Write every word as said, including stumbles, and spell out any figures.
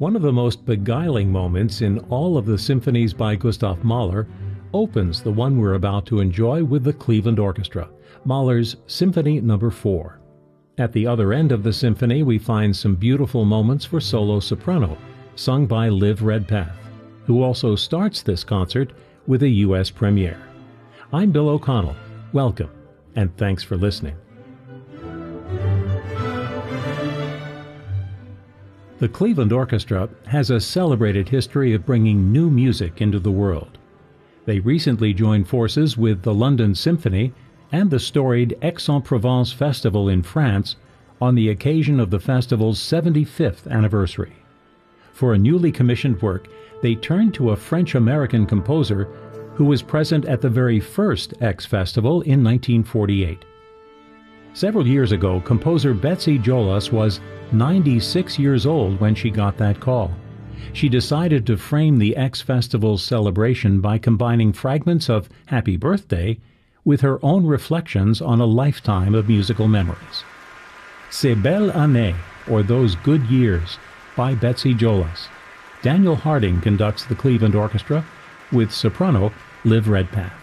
One of the most beguiling moments in all of the symphonies by Gustav Mahler opens the one we're about to enjoy with the Cleveland Orchestra, Mahler's Symphony Number four. At the other end of the symphony, we find some beautiful moments for solo soprano, sung by Liv Redpath, who also starts this concert with a U S premiere. I'm Bill O'Connell. Welcome, and thanks for listening. The Cleveland Orchestra has a celebrated history of bringing new music into the world. They recently joined forces with the London Symphony and the storied Aix-en-Provence Festival in France on the occasion of the festival's seventy-fifth anniversary. For a newly commissioned work, they turned to a French-American composer who was present at the very first Aix Festival in nineteen forty-eight. Several years ago, composer Betsy Jolas was ninety-six years old when she got that call. She decided to frame the Aix Festival's celebration by combining fragments of Happy Birthday with her own reflections on a lifetime of musical memories. Ces belles années, or Those Good Years, by Betsy Jolas. Daniel Harding conducts the Cleveland Orchestra with soprano Liv Redpath.